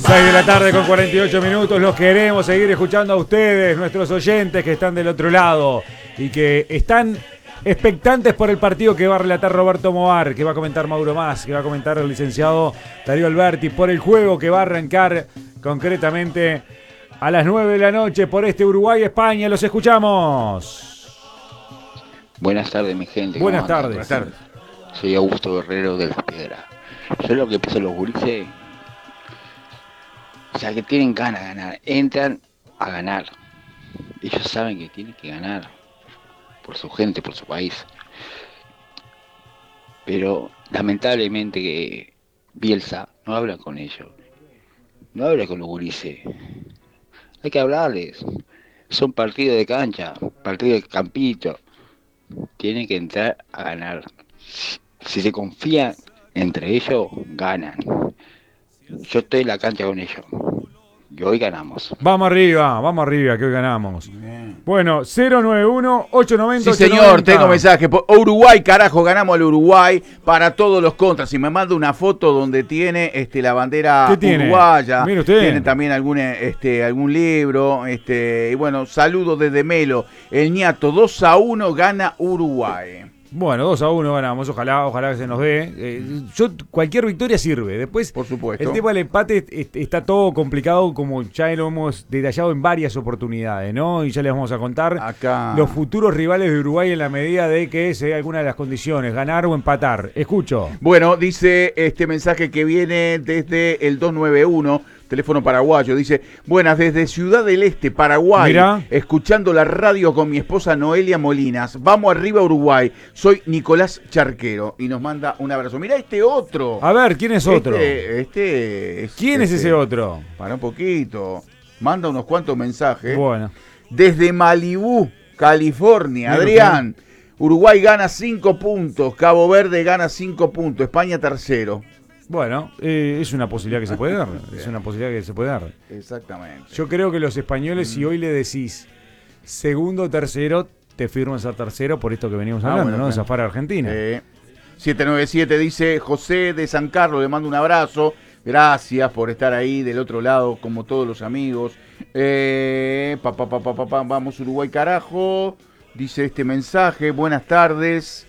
6 de la tarde con 48 minutos. Los queremos seguir escuchando a ustedes, nuestros oyentes que están del otro lado y que están expectantes por el partido que va a relatar Roberto Moar, que va a comentar Mauro Mas, que va a comentar el licenciado Darío Alberti, por el juego que va a arrancar concretamente a las 9 de la noche por este Uruguay-España. Los escuchamos. Buenas tardes, mi gente. Buenas tardes. Soy Augusto Guerrero de Las Piedras. Yo lo que pienso los gurises, o sea, que tienen ganas de ganar, entran a ganar. Ellos saben que tienen que ganar por su gente, por su país. Pero lamentablemente que Bielsa no habla con ellos, no habla con los gurises. Hay que hablarles. Son partidos de cancha, partidos de campito. Tienen que entrar a ganar. Si se confían entre ellos, ganan. Yo estoy en la cancha con ellos. Y hoy ganamos. Vamos arriba, que hoy ganamos. Bien. Bueno, 091-890. Sí, señor, tengo mensaje. Uruguay, carajo, ganamos al Uruguay para todos los contras. Y me manda una foto donde tiene la bandera uruguaya. Mire usted. Tiene también algún libro. Y bueno, saludos desde Melo. El ñato, 2-1 gana Uruguay. Bueno, 2-1 ganamos, ojalá que se nos dé. Cualquier victoria sirve. Después, por supuesto, el tema del empate está todo complicado, como ya lo hemos detallado en varias oportunidades, ¿no? Y ya les vamos a contar acá los futuros rivales de Uruguay en la medida de que se dé alguna de las condiciones, ganar o empatar. Escucho. Bueno, dice este mensaje que viene desde el 291. Teléfono paraguayo, dice: buenas, desde Ciudad del Este, Paraguay. Mirá. Escuchando la radio con mi esposa Noelia Molinas. Vamos arriba Uruguay. Soy Nicolás Charquero. Y nos manda un abrazo. Mirá este otro. A ver, ¿quién es otro? ¿Quién es ese otro? Para un poquito. Manda unos cuantos mensajes. Bueno. Desde Malibú, California. Adrián. Uruguay gana 5 puntos. Cabo Verde gana 5 puntos. España tercero. Bueno, es una posibilidad que se puede dar. Exactamente. Yo creo que los españoles, si hoy le decís segundo o tercero, te firman ser tercero por esto que veníamos hablando, ¿no? De zafar a Argentina. 797 dice José de San Carlos, le mando un abrazo. Gracias por estar ahí del otro lado, como todos los amigos. Vamos Uruguay, carajo. Dice este mensaje, buenas tardes.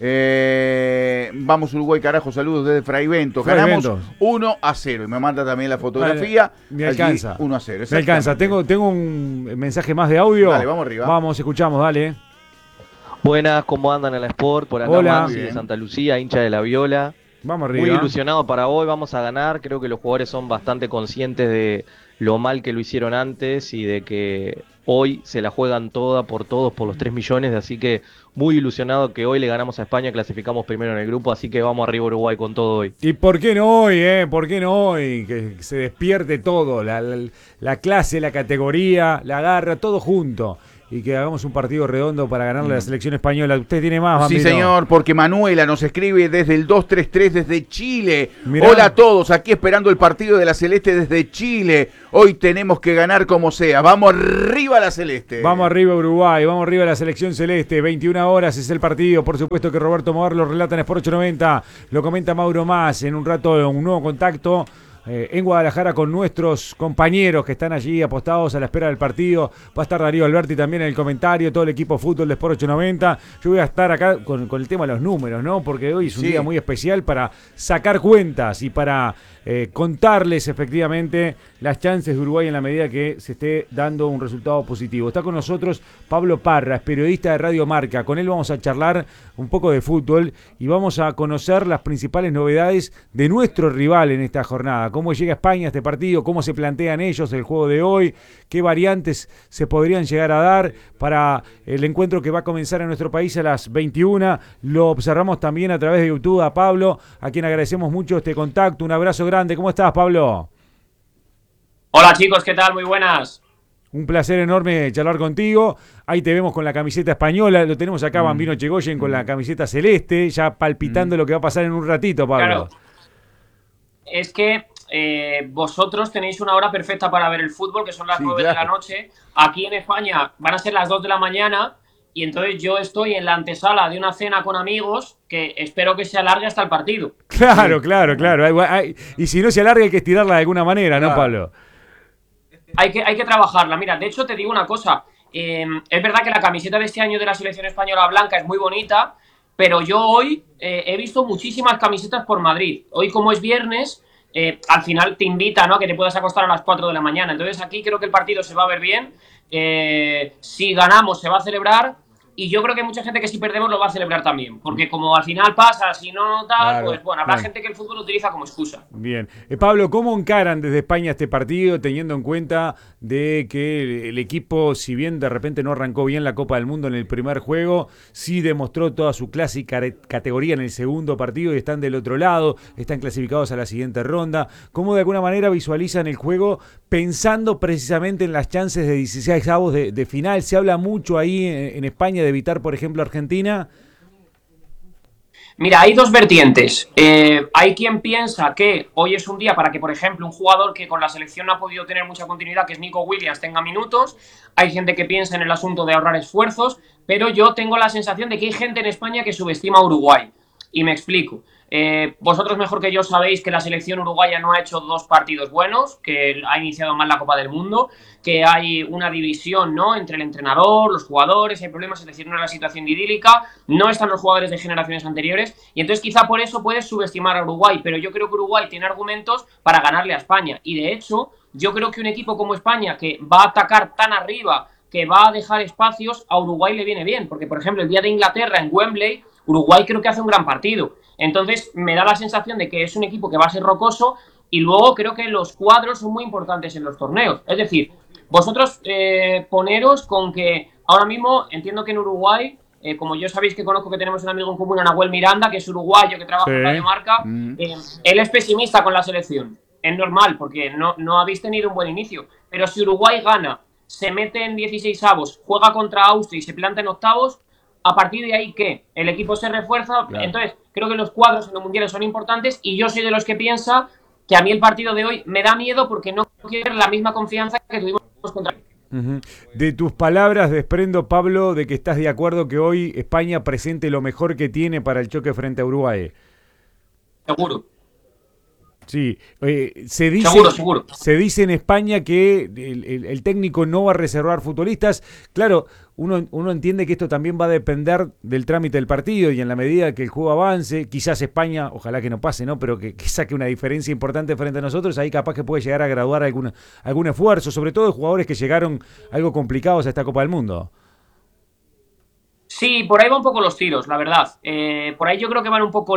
Vamos Uruguay, carajo, saludos desde Fraivento. Ganamos 1-0 y me manda también la fotografía. Me alcanza. 1-0. Me alcanza. Tengo un mensaje más de audio. Dale, vamos arriba. Vamos, escuchamos, dale. Buenas, ¿cómo andan en la Sport? Por acá Maxi de Santa Lucía, hincha de la Viola. Vamos arriba. Muy ilusionado para hoy, vamos a ganar. Creo que los jugadores son bastante conscientes de lo mal que lo hicieron antes y de que hoy se la juegan toda por todos, por los 3 millones, así que muy ilusionado que hoy le ganamos a España, clasificamos primero en el grupo, así que vamos arriba Uruguay con todo hoy. ¿Y por qué no hoy, ¿Por qué no hoy? Que se despierte todo, la clase, la categoría, la garra, todo junto. Y que hagamos un partido redondo para ganarle a la selección española. ¿Usted tiene más, Bambino? Sí, señor, porque Manuela nos escribe desde el 233 desde Chile. Mirá. Hola a todos, aquí esperando el partido de la Celeste desde Chile. Hoy tenemos que ganar como sea. Vamos arriba la Celeste. Vamos arriba Uruguay, vamos arriba la selección celeste. 21 horas es el partido. Por supuesto que Roberto Moar lo relata en Sport 890. Lo comenta Mauro Mas. En un rato un nuevo contacto en Guadalajara con nuestros compañeros que están allí apostados a la espera del partido. Va a estar Darío Alberti también en el comentario, todo el equipo fútbol de Sport 890. Yo voy a estar acá con el tema de los números, ¿no? Porque hoy es un día muy especial para sacar cuentas y para contarles efectivamente las chances de Uruguay en la medida que se esté dando un resultado positivo. Está con nosotros Pablo Parra, es periodista de Radio Marca. Con él vamos a charlar un poco de fútbol y vamos a conocer las principales novedades de nuestro rival en esta jornada. Cómo llega España a este partido, cómo se plantean ellos el juego de hoy, qué variantes se podrían llegar a dar para el encuentro que va a comenzar en nuestro país a las 21. Lo observamos también a través de YouTube a Pablo, a quien agradecemos mucho este contacto. Un abrazo grande. ¿Cómo estás, Pablo? Hola chicos, ¿qué tal? Muy buenas. Un placer enorme charlar contigo. Ahí te vemos con la camiseta española. Lo tenemos acá, Bambino Chegoyen, con la camiseta celeste, ya palpitando lo que va a pasar en un ratito, Pablo. Claro. Es que vosotros tenéis una hora perfecta para ver el fútbol, que son las 9 de la noche. Aquí en España van a ser las 2 de la mañana y entonces yo estoy en la antesala de una cena con amigos que espero que se alargue hasta el partido. Claro, claro. Y si no se alarga hay que estirarla de alguna manera, ¿no, Pablo? Hay que trabajarla. Mira, de hecho te digo una cosa. Es verdad que la camiseta de este año de la selección española blanca es muy bonita, pero yo hoy he visto muchísimas camisetas por Madrid. Hoy, como es viernes, al final te invita, ¿no?, a que te puedas acostar a las 4 de la mañana. Entonces aquí creo que el partido se va a ver bien. Si ganamos se va a celebrar. Y yo creo que hay mucha gente que si perdemos lo va a celebrar también. Porque como al final pasa, si no tal, claro, pues bueno, habrá gente que el fútbol lo utiliza como excusa. Bien. Pablo, ¿cómo encaran desde España este partido, teniendo en cuenta de que el equipo, si bien de repente no arrancó bien la Copa del Mundo en el primer juego, sí demostró toda su clase y categoría en el segundo partido y están del otro lado, están clasificados a la siguiente ronda? ¿Cómo de alguna manera visualizan el juego pensando precisamente en las chances de 16avos de final? Se habla mucho ahí en España de evitar, por ejemplo, Argentina. Mira, hay dos vertientes. Hay quien piensa que hoy es un día para que, por ejemplo, un jugador que con la selección no ha podido tener mucha continuidad, que es Nico Williams, tenga minutos. Hay gente que piensa en el asunto de ahorrar esfuerzos, pero yo tengo la sensación de que hay gente en España que subestima a Uruguay. Y me explico. Vosotros mejor que yo sabéis que la selección uruguaya no ha hecho 2 partidos buenos, que ha iniciado mal la Copa del Mundo, que hay una división, ¿no?, entre el entrenador, los jugadores, hay problemas, es decir, no es la situación idílica, no están los jugadores de generaciones anteriores, y entonces quizá por eso puedes subestimar a Uruguay, pero yo creo que Uruguay tiene argumentos para ganarle a España, y de hecho, yo creo que un equipo como España, que va a atacar tan arriba, que va a dejar espacios, a Uruguay le viene bien, porque por ejemplo el día de Inglaterra en Wembley, Uruguay creo que hace un gran partido. Entonces me da la sensación de que es un equipo que va a ser rocoso y luego creo que los cuadros son muy importantes en los torneos. Es decir, vosotros poneros con que ahora mismo entiendo que en Uruguay, como yo sabéis que conozco que tenemos un amigo en común, a Nahuel Miranda, que es uruguayo, que trabaja en Radio Marca, él es pesimista con la selección. Es normal porque no habéis tenido un buen inicio. Pero si Uruguay gana, se mete en 16avos, juega contra Austria y se planta en octavos, a partir de ahí, ¿qué? El equipo se refuerza. Claro. Entonces, creo que los cuadros en los mundiales son importantes y yo soy de los que piensa que a mí el partido de hoy me da miedo porque no quiero la misma confianza que tuvimos contra... De tus palabras desprendo, Pablo, de que estás de acuerdo que hoy España presente lo mejor que tiene para el choque frente a Uruguay. Seguro. Sí, se dice, seguro. Se dice en España que el técnico no va a reservar futbolistas. Claro, uno entiende que esto también va a depender del trámite del partido y en la medida que el juego avance, quizás España, ojalá que no pase, ¿no?, pero que saque una diferencia importante frente a nosotros, ahí capaz que puede llegar a graduar algún esfuerzo, sobre todo de jugadores que llegaron algo complicados a esta Copa del Mundo. Sí, por ahí van un poco los tiros, la verdad. Por ahí yo creo que van un poco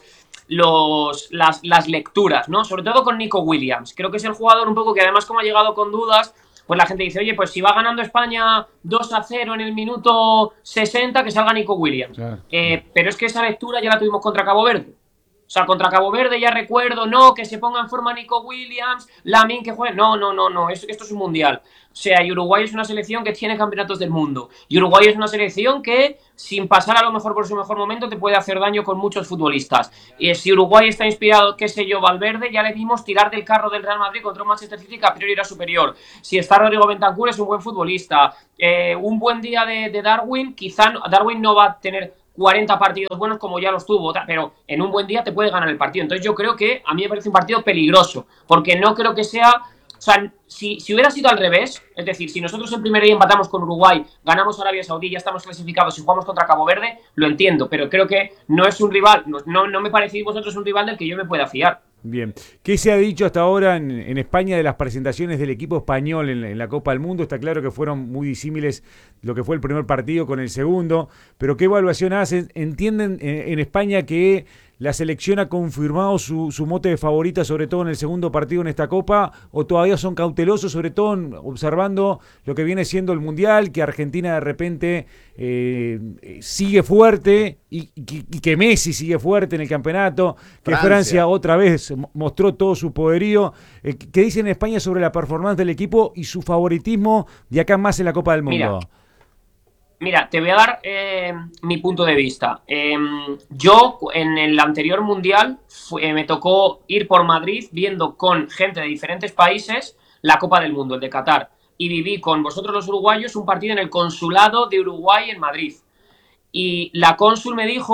las lecturas, ¿no? Sobre todo con Nico Williams. Creo que es el jugador un poco que además como ha llegado con dudas, pues la gente dice, oye, pues si va ganando España 2-0 en el minuto 60, que salga Nico Williams. Claro. Pero es que esa lectura ya la tuvimos contra Cabo Verde. O sea, contra Cabo Verde ya recuerdo, no, que se ponga en forma Nico Williams, Lamine que juegue. No, esto es un mundial. O sea, y Uruguay es una selección que tiene campeonatos del mundo. Y Uruguay es una selección que, sin pasar a lo mejor por su mejor momento, te puede hacer daño con muchos futbolistas. Y si Uruguay está inspirado, qué sé yo, Valverde, ya le vimos tirar del carro del Real Madrid contra un Manchester City que a priori era superior. Si está Rodrigo Bentancur, es un buen futbolista. Un buen día de Darwin, quizá Darwin no va a tener 40 partidos buenos como ya los tuvo, pero en un buen día te puede ganar el partido. Entonces yo creo que a mí me parece un partido peligroso, porque no creo que sea... O sea, si hubiera sido al revés, es decir, si nosotros el primer día empatamos con Uruguay, ganamos Arabia Saudí, ya estamos clasificados y jugamos contra Cabo Verde, lo entiendo, pero creo que no es un rival, no me parecéis vosotros un rival del que yo me pueda fiar. Bien. ¿Qué se ha dicho hasta ahora en España de las presentaciones del equipo español en la Copa del Mundo? Está claro que fueron muy disímiles lo que fue el primer partido con el segundo, pero ¿qué evaluación hacen? ¿Entienden en España que la selección ha confirmado su mote de favorita, sobre todo en el segundo partido en esta Copa, o todavía son cautelosos, sobre todo observando lo que viene siendo el Mundial, que Argentina de repente sigue fuerte y que Messi sigue fuerte en el campeonato, que Francia otra vez mostró todo su poderío? ¿Qué dicen en España sobre la performance del equipo y su favoritismo de acá más en la Copa del Mundo? Mira, te voy a dar mi punto de vista. Yo en el anterior Mundial me tocó ir por Madrid viendo con gente de diferentes países la Copa del Mundo, el de Qatar. Y viví con vosotros los uruguayos un partido en el consulado de Uruguay en Madrid. Y la cónsul me dijo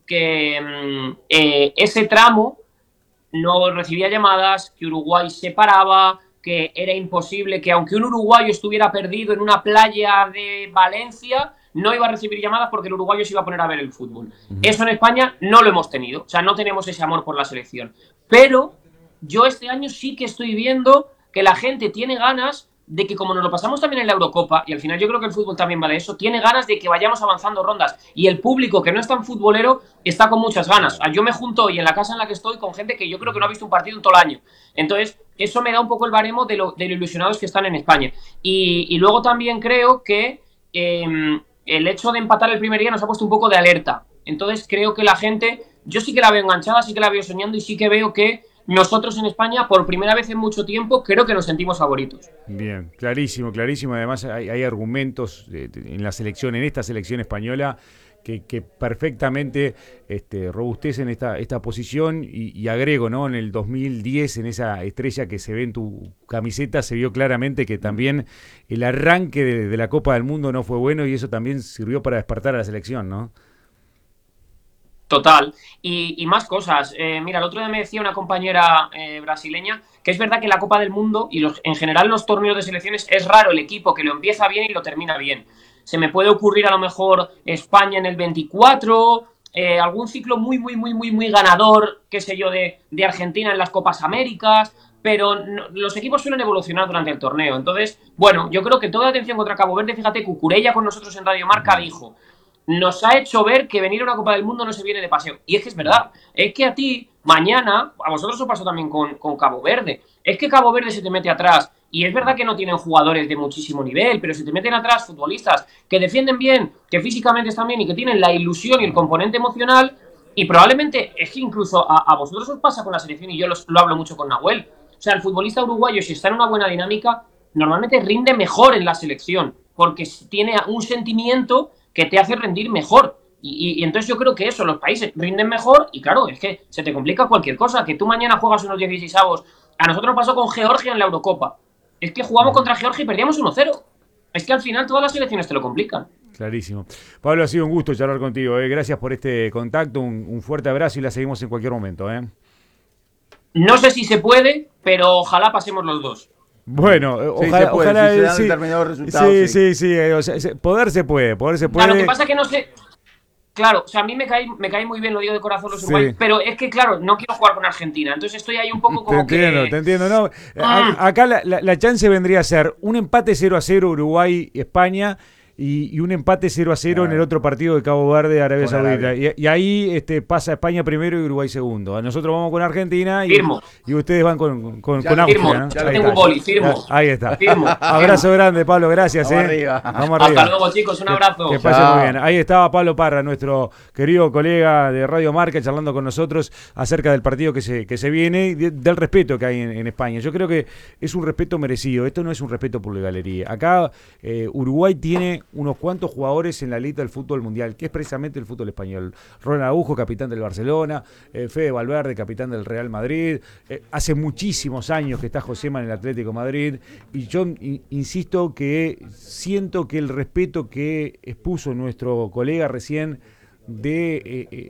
ese tramo no recibía llamadas, que Uruguay se paraba, que era imposible, que aunque un uruguayo estuviera perdido en una playa de Valencia, no iba a recibir llamadas porque el uruguayo se iba a poner a ver el fútbol. Eso en España no lo hemos tenido, o sea, no tenemos ese amor por la selección. Pero yo este año sí que estoy viendo que la gente tiene ganas de que, como nos lo pasamos también en la Eurocopa, y al final yo creo que el fútbol también vale eso, tiene ganas de que vayamos avanzando rondas. Y el público que no es tan futbolero está con muchas ganas. O sea, yo me junto hoy en la casa en la que estoy con gente que yo creo que no ha visto un partido en todo el año. Entonces, eso me da un poco el baremo de lo ilusionados que están en España. Y luego también creo que el hecho de empatar el primer día nos ha puesto un poco de alerta. Entonces, creo que la gente, yo sí que la veo enganchada, sí que la veo soñando y sí que veo que nosotros en España, por primera vez en mucho tiempo, creo que nos sentimos favoritos. Bien, clarísimo, clarísimo. Además hay argumentos en la selección, en esta selección española, que perfectamente robustecen esta posición y agrego, ¿no? En el 2010, en esa estrella que se ve en tu camiseta, se vio claramente que también el arranque de la Copa del Mundo no fue bueno y eso también sirvió para despertar a la selección, ¿no? Total. Y más cosas. Mira, el otro día me decía una compañera brasileña que es verdad que la Copa del Mundo y en general los torneos de selecciones es raro el equipo que lo empieza bien y lo termina bien. Se me puede ocurrir a lo mejor España en el 24, algún ciclo muy ganador, qué sé yo, de Argentina en las Copas Américas, pero no, los equipos suelen evolucionar durante el torneo. Entonces, bueno, yo creo que toda la atención contra Cabo Verde, fíjate, Cucurella con nosotros en Radio Marca dijo: nos ha hecho ver que venir a una Copa del Mundo no se viene de paseo. Y es que es verdad. Es que a ti, mañana, a vosotros os pasó también con Cabo Verde. Es que Cabo Verde se te mete atrás. Y es verdad que no tienen jugadores de muchísimo nivel, pero se te meten atrás futbolistas que defienden bien, que físicamente están bien y que tienen la ilusión y el componente emocional. Y probablemente es que incluso a vosotros os pasa con la selección, y yo lo hablo mucho con Nahuel. O sea, el futbolista uruguayo, si está en una buena dinámica, normalmente rinde mejor en la selección, porque tiene un sentimiento que te hace rendir mejor. Y entonces yo creo que eso, los países rinden mejor y claro, es que se te complica cualquier cosa, que tú mañana juegas unos 16avos. A nosotros nos pasó con Georgia en la Eurocopa. Es que jugamos contra Georgia y perdíamos 1-0. Es que al final todas las selecciones te lo complican. Clarísimo. Pablo, ha sido un gusto charlar contigo. Gracias por este contacto, un fuerte abrazo y la seguimos en cualquier momento. No sé si se puede, pero ojalá pasemos los dos. Bueno, sí, ojalá, puede, ojalá si se dan sí, determinados resultados. Sí. O sea, poder se puede. Claro, lo que pasa es que no sé. Claro, o sea, a mí me cae muy bien, lo digo de corazón, los uruguayos, pero es que, claro, no quiero jugar con Argentina, entonces estoy ahí un poco como Te entiendo, ¿no? Acá la chance vendría a ser un empate 0-0 Uruguay-España y un empate 0-0 en el otro partido de Cabo Verde, Arabia Saudita. Y ahí pasa España primero y Uruguay segundo. Nosotros vamos con Argentina y ustedes van con Austria, ¿no? Ya tengo un boli, firmo. Ahí está. Firmo. Abrazo grande, Pablo, gracias. Vamos arriba. Vamos arriba. Hasta luego, chicos, un abrazo. Que pasen muy bien. Ahí estaba Pablo Parra, nuestro querido colega de Radio Marca, charlando con nosotros acerca del partido que se viene y del respeto que hay en España. Yo creo que es un respeto merecido. Esto no es un respeto por la galería. Acá Uruguay tiene unos cuantos jugadores en la lista del fútbol mundial, que es precisamente el fútbol español. Ronald Araujo, capitán del Barcelona, Fede Valverde, capitán del Real Madrid, hace muchísimos años que está Josema en el Atlético de Madrid, y yo insisto que siento que el respeto que expuso nuestro colega recién de